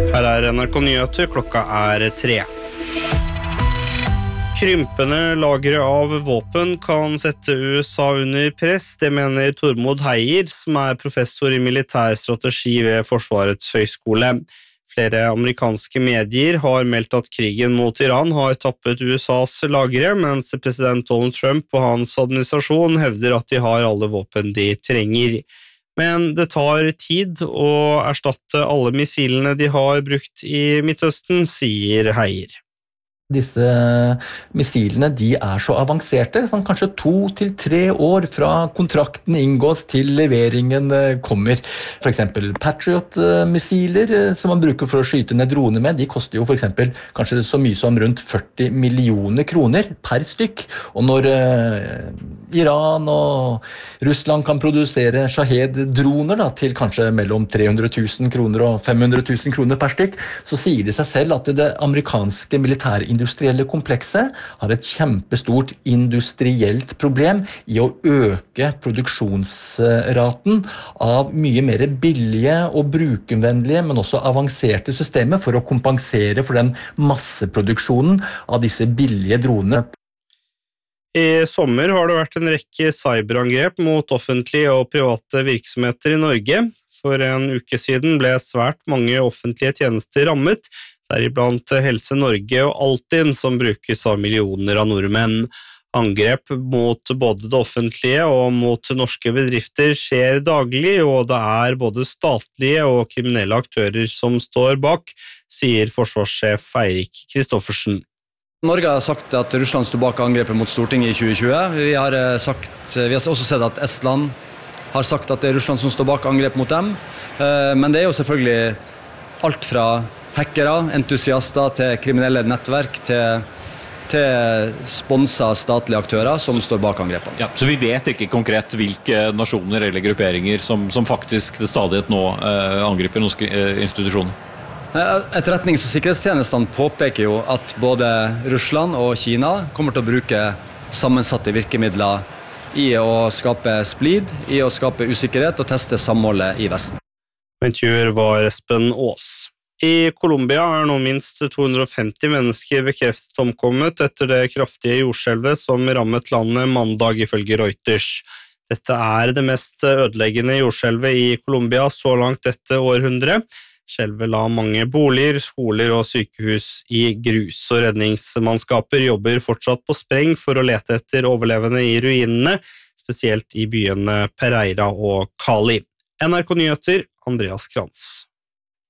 Her NRK Nyheter, klokka 3. Krympende lagre av våpen kan sette USA under press, det mener Tormod Heier, som professor i militærstrategi ved Forsvarets høgskole. Flere amerikanske medier har meldt at krigen mot Iran har tappet USAs lagre, mens president Donald Trump og hans administrasjon hevder at de har alle våpen de trenger. Men det tar tid å erstatte alle missilene de har brukt i Midtøsten, sier Heier. Disse missilene de så avanserte, sånn kanskje 2 til 3 år fra kontrakten inngås til leveringen kommer. For eksempel Patriot-missiler som man bruker for å skyte ned droner med, de koster jo for eksempel kanskje så mye som rundt 40 millioner kroner per stykk. Og når Iran og Russland kan produsere Shahed-droner til kanskje mellom 300 000 kroner og 500 000 kroner per stykk, så sier det seg selv at det amerikanske militærindustrielle komplekset har et kjempestort industrielt problem i å øke produksjonsraten av mye mer billige og brukervennlige, men også avanserte systemer for å kompensere for den masseproduksjonen av disse billige dronene. I sommer har det vært en rekke cyberangrep mot offentlige og private virksomheter i Norge. For en uke siden ble svært mange offentlige tjenester rammet, deriblant Helse Norge og Altinn, som brukes av millioner av nordmenn. Angrep mot både det offentlige og mot norske bedrifter skjer daglig, og det både statlige og kriminelle aktører som står bak, sier forsvarssjef Eirik Kristoffersen. Norge har sagt at Russland stod bak angrepet mot Stortinget i 2020. Vi har også sett at Estland har sagt at det Russland som står bak angrep mot dem. Men det jo selvfølgelig alt fra hackere, entusiaster til kriminelle nettverk til sponsa statlige aktører som står bak angrepene. Ja, så vi vet ikke konkret hvilke nasjoner eller grupperinger som faktisk til stadighet nå angriper norske institusjoner. Etterretnings- og sikkerhetstjenestene påpeker jo at både Russland og Kina kommer til å bruke sammensatte virkemidler i å skape splid, i å skape usikkerhet og teste samholdet i Vesten. Intervjuer var Espen Aas. I Colombia nå minst 250 mennesker bekreftet omkommet etter det kraftige jordskjelvet som rammet landet mandag ifølge Reuters. Dette det mest ødeleggende jordskjelvet i Colombia så langt dette århundret. Skjelvet la mange boliger, skoler og sykehus i grus, og redningsmannskaper jobber fortsatt på spreng for å lete etter overlevende i ruinene, spesielt i byene Pereira og Cali. NRK Nyheter, Andreas Krantz.